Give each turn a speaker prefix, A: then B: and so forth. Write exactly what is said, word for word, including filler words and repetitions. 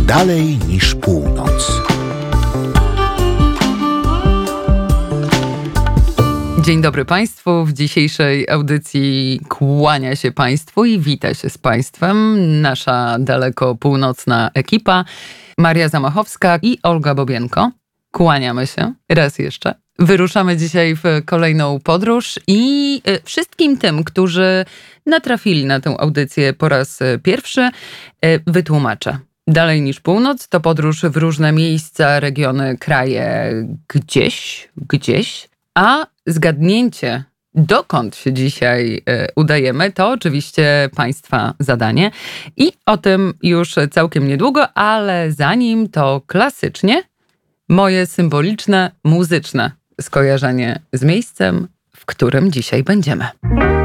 A: Dalej niż północ.
B: Dzień dobry Państwu. W dzisiejszej audycji kłania się Państwu i wita się z Państwem nasza daleko północna ekipa. Maria Zamachowska i Olga Bobienko. Kłaniamy się raz jeszcze. Wyruszamy dzisiaj w kolejną podróż i wszystkim tym, którzy natrafili na tę audycję po raz pierwszy, wytłumaczę. Dalej niż północ to podróż w różne miejsca, regiony, kraje, gdzieś, gdzieś, a zgadnięcie, dokąd się dzisiaj udajemy, to oczywiście Państwa zadanie i o tym już całkiem niedługo, ale zanim to klasycznie moje symboliczne, muzyczne skojarzenie z miejscem, w którym dzisiaj będziemy.